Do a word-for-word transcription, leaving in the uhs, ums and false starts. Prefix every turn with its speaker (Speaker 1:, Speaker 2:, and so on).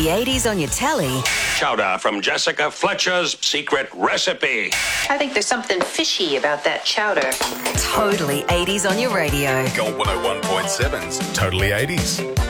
Speaker 1: The eighties on your telly.
Speaker 2: Chowder from Jessica Fletcher's Secret Recipe.
Speaker 3: I think there's something fishy about that chowder.
Speaker 1: Totally eighties on your radio.
Speaker 4: Gold one oh one point seven's Totally eighties.